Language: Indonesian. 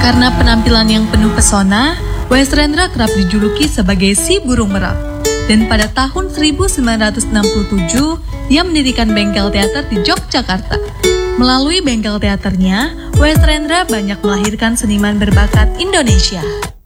Karena penampilan yang penuh pesona, W.S. Rendra kerap dijuluki sebagai si burung merak. Dan pada tahun 1967, ia mendirikan bengkel teater di Yogyakarta. Melalui bengkel teaternya, W.S. Rendra banyak melahirkan seniman berbakat Indonesia.